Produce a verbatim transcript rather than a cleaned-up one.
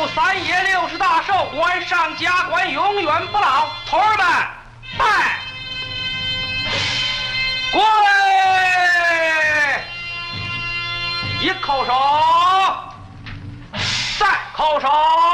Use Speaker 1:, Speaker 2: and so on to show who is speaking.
Speaker 1: 三爷六十大寿，官上加官，永远不老。徒儿们，拜！跪！一叩首，再叩首。